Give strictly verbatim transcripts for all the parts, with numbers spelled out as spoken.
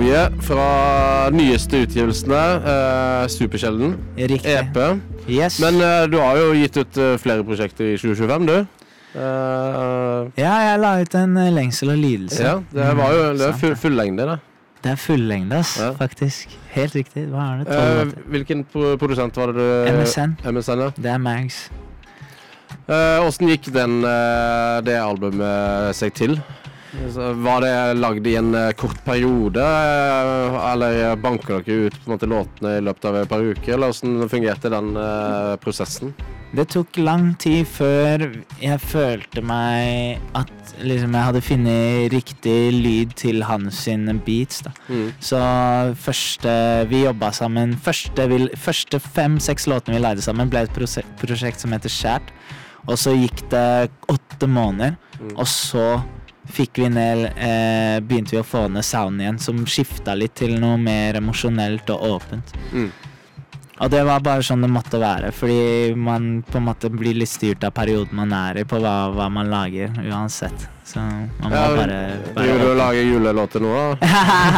mye fra nyeste utgivelsene, uh, Supersjelden, Riktig. E P. Yes. Men uh, du har jo gitt ut uh, flere prosjekter i tjue tjuefem, du? Uh, ja, jeg la ut en uh, lengsel og lidelse. Ja, det var jo det er full, full lengde, det. Det er full lengde, ass, ja. Faktisk. Helt riktig. Hva er det? Uh, hvilken produsent var det du? M S N. M S N, ja. Det er Mags. Uh, hvordan gikk den, uh, det albumet seg til? Var det lagd i en uh, kort periode, uh, eller banker dere ut på en måte låtene i løpet av et par uker, eller hvordan fungerte den uh, prosessen? Det tok lang tid før jeg følte meg at liksom, jeg hadde funnet riktig lyd til hans sine beats. Da. Mm. Så første, vi jobbet sammen, første, vi, første fem-seks låtene vi leide sammen ble et prosjekt, prosjekt som heter Skjært. Og så gikk det åtte måneder, mm. og så fikk vi ned, eh, begynte vi å få ned sound igjen, som skiftet litt til noe mer emosjonelt og åpent. Mm. Og det var bare sånn det måtte være, fordi man på en måte blir litt styrt av perioden man er i på hva, hva man lager, uansett. Så man må ja, bare... bare Vil du lage julelåter nå, da?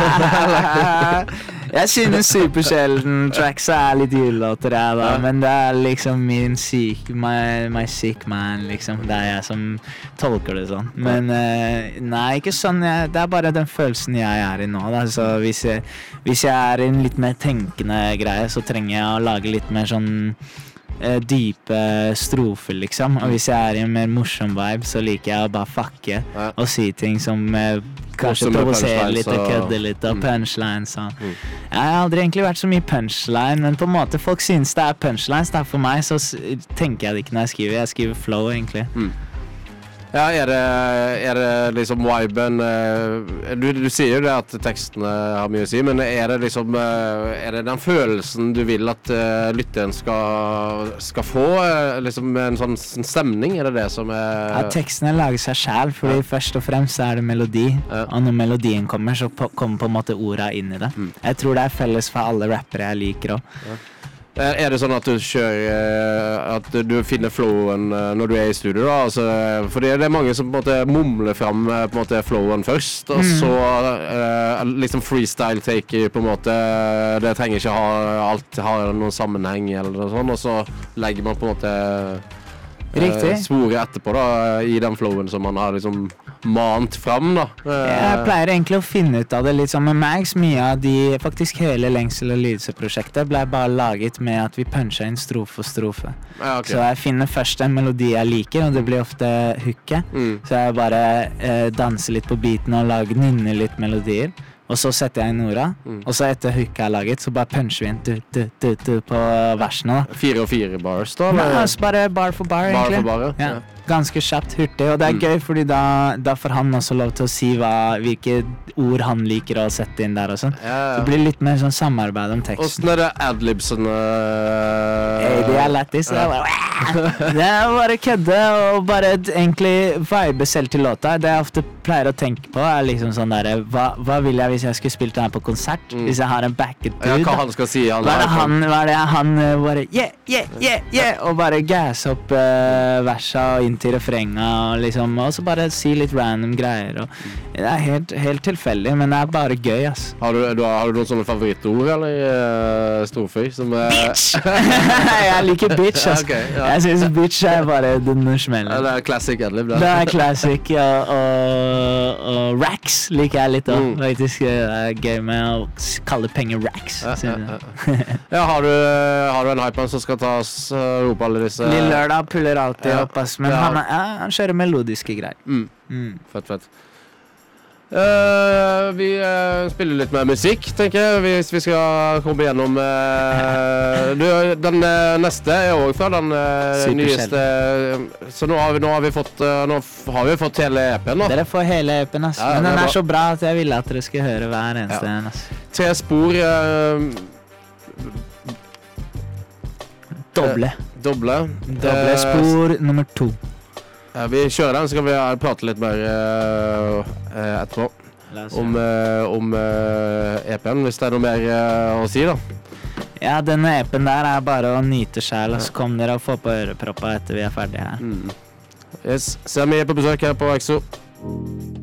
Jeg synes Supersjelden tracks er litt julelåter, jeg, da. Ja. Men det er liksom min syk, my, my sick man, liksom. Det er jeg som tolker det sånn. Men uh, nei, ikke sånn. Jeg, det er bare den følelsen jeg er i nå, da. Så hvis jeg, hvis jeg er i en litt mer tenkende greie, så trenger jeg å lage litt mer sånn uh, dype strofer, liksom. Og hvis jeg er i en mer morsom vibe, så liker jeg å bare fucke ja. Og si ting som uh, kanskje provosere litt og kødde litt og punchlines og... Mm. Jeg har aldri egentlig vært så mye punchline, men på en måte folk synes det er punchlines. Der for meg så tenker jeg det ikke når jeg skriver. Jeg skriver flow, egentlig. Mm. Ja, er det, er det liksom viben du, du sier jo det at tekstene har mye å si, men er det liksom er det den følelsen du vil at uh, lytteren skal, skal få liksom en sånn stemning, er det det som er ja, tekstene lager seg selv, fordi ja. Først og fremst er det melodi ja. Og når melodien kommer så på, kommer på en måte ordet inn i det mm. Jeg tror det er felles for alle rappere jeg liker også ja. Er det sånn at du kjører, at du finner flowen når du er i studio da? Altså, fordi det er mange som på en måte mumler frem på en måte flowen først, og så uh, liksom freestyle take på en måte, det trenger ikke ha alt, ha noen sammenheng eller noe sånt, og så legger man på en måte uh, sporet etterpå da, i den flowen som man har liksom mant frem da. Jeg pleier egentlig å finne ut av det litt som med Mags. Mye av de, faktisk hele lengsel- og lidelse-prosjektet ble bare laget med at vi puncher inn strofe for strofe. Ja, okay. Så jeg finner først en melodi jeg liker, og det blir ofte hooket. Mm. Så jeg bare eh, danser litt på beaten og lager nynner litt melodier. Og så setter jeg inn orda, mm. og så etter hooket er laget, så bare puncher vi inn du, du, du, du, på versene da. Fire og fire bars da? Nei, altså bare bar for bar, bar egentlig. For bar, ja. Ja. Ganske kjapt, hurtig, og det er mm. gøy, fordi da, da får han også lov til å si hva, hvilke ord han liker å sette inn der og sånn. Ja, ja. Det blir litt mer sånn samarbeid om teksten. Hvordan er det adlibsen? Uh... Hey, det er lættis, det er bare... det er bare kødde, og bare egentlig vibe selv til låta. Det jeg ofte pleier å tenke på er liksom sånn der, hva, hva vil jeg hvis jeg skulle spilt den her på konsert? Mm. Hvis jeg har en backet dude? Ja, hva han skal si? Han hva er det han, hva er det han bare, yeah, yeah, yeah, yeah, og bare gas opp uh, versa og inn til refrenga og liksom, og så bare si litt random greier og det er helt, helt tilfeldig, men det er bare gøy, ass. Har du, du, har du noen sånne favorittord, eller uh, storføy? Som, uh... Bitch! Jeg liker bitch, ass. Okay, ja. Jeg synes bitch er bare den smellen. Ja, det er classic adlib, da. Det er classic, ja, og, og racks liker jeg litt, da. Mm. Faktisk det er gøy med å kalle penger racks. Ja, ja, ja. Ja, har du, har du en hypeman som skal ta oss uh, rope alle disse? Lille Lørdag puller alltid ja. Opp, ass, men ja. han, ja, han kjører melodiske greier. Mm. Mm. Fett, fett. Uh, vi uh, spiller litt mer musikk, tenker jeg, hvis vi skal komme gjennom uh, du, den uh, neste er også fra den uh, nyeste uh, så nå har vi, nå har vi fått uh, nå har vi fått hele E P-en da. Dere får hele E P-en, ass. Ja, men den er så bra at jeg ville at dere skulle høre hver eneste ja. En, ass. Tre spor uh, Doble uh, Doble Doble uh, spor nummer to. Ja, vi kjører den, så skal vi prate litt mer uh, etterpå om, uh, om uh, E P-en, hvis det er noe mer uh, å si da. Ja, denne E P-en der er bare å nyte selv, og så kom dere og få på øreproppa etter vi er ferdige her. Mm. Yes, så er vi på besøk her på Exo.